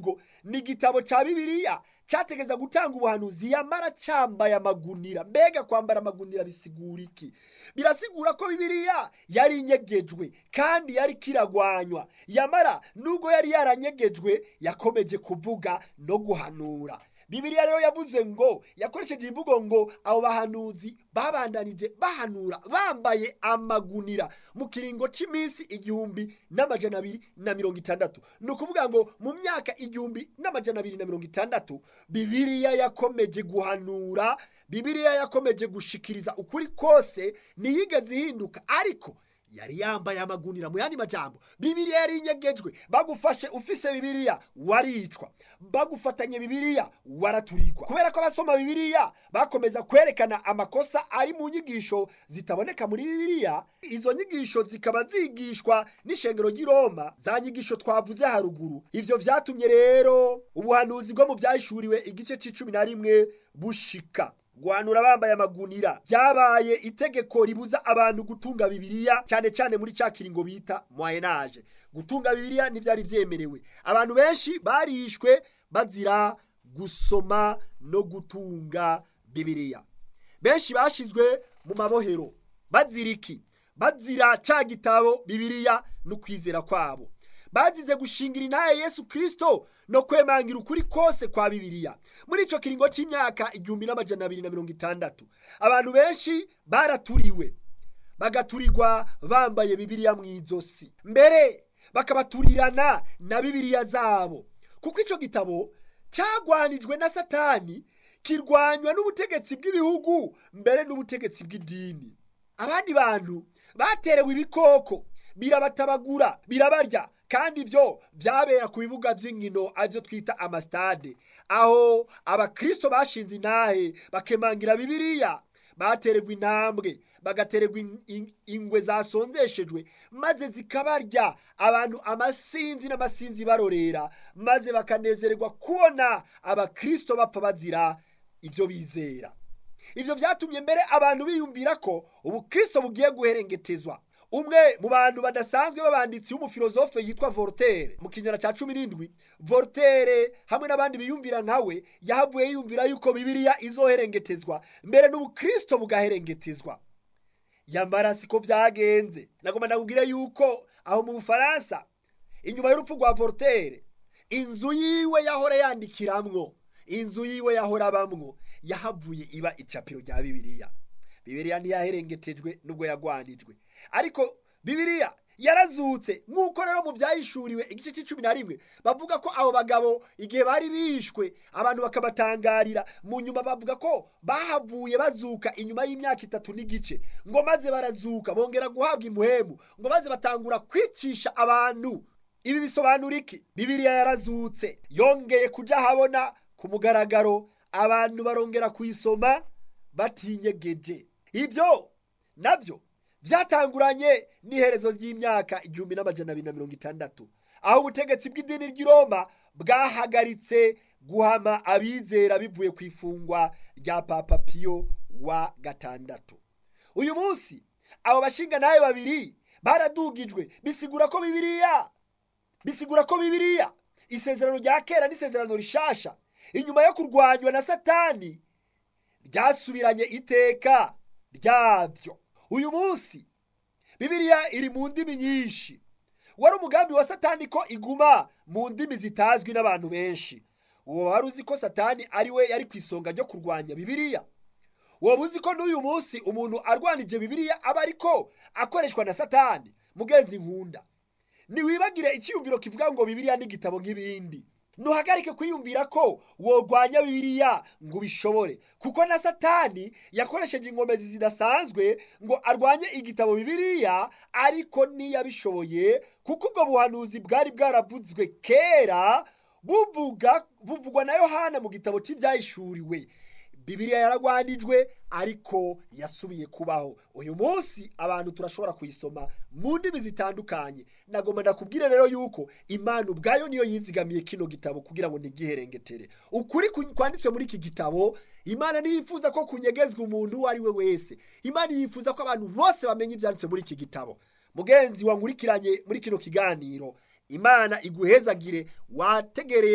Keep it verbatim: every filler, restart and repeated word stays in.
ahubwo ni igitabo ca Bibiliya categeza gutanga ubuhanuzi yamara cambaye amagunira. Mbega kwambara amagunira bisigura iki? Birasigura ko Bibiliya yari inyegejwe kandi yari kiragwanywa, yamara nubwo yari yaranyegejwe yakomeje kuvuga no guhanura. Bibiliya rero yavuze ngo, yakoresheje imvugo ngo abo bahanuzi babandanije bahanura bambaye amagunira mu kiringo c'imisi igihumbi n'amajana abiri na mirongo itandatu. Ni ukuvuga ngo mu myaka igihumbi n'amajana abiri na mirongo itandatu Bibiliya yakomeje guhanura, Bibiliya yakomeje gushikiriza ukuri kose, ntiyigeze ihinduka, ariko yari yambaye amagunira. Mu yandi majambo, Bibiliya yari inyegejwe. Bagufashe ufise Bibiliya waricwa, bagufatanye Bibiliya waraturikwa. Kubera ko abasoma Bibiliya bakomeza kwerekana amakosa ari mu nyigisho zitaboneka muri Bibiliya, izo nyigisho zikaba zigishwa n'ishengero ry'i Roma, za nyigisho twavuze haruguru. Ivyo vyatumye rero ubuhanuzi bwo mu vyahishuriwe igice c'icumi na rimwe bushika. Guhanura bambaye amagunira byabaye itegeko ribuza abantu gutunga Bibiliya, cyane cyane muri ca kiringo bita Moyen Age. Gutunga Bibiliya ntivyari vyemerewe. Abantu benshi barishwe bazira gusoma no gutunga Bibiliya. Benshi bashizwe mu mabohero bazira iki? Bazira ca gitabo Bibiliya no kwizera kwabo. Bazize gushingira intahe Yesu Kristo no kwemangira ukuri kose kwa Bibiliya. Muri ico kiringo c'imyaka igihumbi n'amajana abiri na mirongo itandatu abantu benshi baraturiwe, bagaturirwa bambaye Bibiliya mw'izosi, mbere bakabaturirana na Bibiliya zabo, kuko ico gitabo cagwanijwe na Satani, kirwanywa n'ubutegetsi bw'ibihugu mbere n'ubutegetsi bw'idini. Abandi bantu baterewe ibikoko birabatabagura birabarya, kandi ivyo vyabera ku bibuga vy'inkino avyo twita amastade, aho abakristo bashinze intahe bakemangira Bibiliya. Batererwa intambwe, bagatererwa ingwe zasonzeshejwe, maze zikabarya abantu amasinzi n'amasinzi barorera, maze bakanezererwa kubona abakristo bapfa bazira ivyo bizera. Ivyo vyatumye mbere abantu biyumvira ko ubukristo bugiye guherengetezwa. Umwe mu bantu badasanzwe b'abanditsi w'umufilozofe yitwa Voltaire, mu kinyana ca cumi n'indwi, Voltaire hamwe n'abandi biyumvira nkawe yahavuye yiyumvira yuko Bibiliya izoherengetezwa mbere n'ubukristo bugaherengetezwa. Yambara siko vyagenze. Nagomba ndakubwire yuko aho mu Bufaransa, inyuma y'urupfu rwa Voltaire, inzu yiwe yahora yandikiramwo, inzu yiwe yahora abamwo, yahavuye iba icapiro rya Bibiliya. Bibiliya ntiyaherengetejwe nubwo yagwanijwe, ariko Bibiliya yarazutse. Nk'uko rero mu vyahishuriwe igice c'icumi na rimwe bavuga ko abo bagabo igihe bari bishwe abantu bakabatangarira, mu nyuma bavuga ko bahavuye bazuka inyuma y'imyaka itatu n'igice, ngo maze barazuka bongera guhabwa impuhemu, ngo maze batangura kwicisha abantu. Ibi bisobanura iki? Bibiliya yarazutse, yongeye kuja habona ku mugaragaro, abantu barongera kuyisoma batinyegeje. Ivyo navyo vyatanguranye n'iherezo ry'imyaka igihumbi n'amajana abiri na mirongo itandatu, aho ubutegetsi bw'idini ry'i Roma bwahagaritse guhama abizera bivuye ku ifungwa rya Papa Pio wa gatandatu. Uyu munsi abo bashinga naye babiri baradugijwe. Bisigura ko Bibiliya bisigura ko Bibiliya isezerano rya kera n'isezerano rishasha, inyuma yo kurwanywa na Satani, ryasubiranye iteka ryavyo. Uyu munsi Bibiliya iri mu ndimi nyinshi. Wari umugambi wa Satani ko iguma mu ndimi zitazwi n'abantu benshi. Uwo wari uzi ko Satani ari we yari kwisonga ryo kurwanya Bibiliya? Wowe uzi ko n'uyu munsi umuntu arwanije Bibiliya aba ariko akoreshwa na Satani? Mugenzi nkunda, niwibagire icyiyumviro kivuga ngo Bibiliya ni igitabo nk'ibindi. Nuhagarike kwiyumvira ko wogwanya Bibiliya ngo bishobore, kuko na Satani yakoresheje ingomezi zidasanzwe ngo arwanye igitabo Bibiliya, ariko ntiyabishoboye, kuko ubwo buhanuzi bwari bwaravuzwe kera buvuga buvugwa na Yohana mu gitabo cy'ivyahishuriwe. Bibiliya yaragwanijwe ariko yasubiye kubaho. Uyu munsi abantu turashobora kuyisoma mu ndimi zitandukanye. Nagomba ndakubwire rero yuko Imana ubwayo niyo yizigamiye kino gitabo kugira ngo ntigiherengetere. Ukuri kwanditswe muri iki gitabo, Imana niyifuza ko kunyegezwa umuntu uwo ari we wese. Imana yifuza ko abantu bose bamenye ivyanditswe muri iki gitabo. Mugenzi wankurikiranye muri kino kiganiro, Imana iguhezagire. Wategereye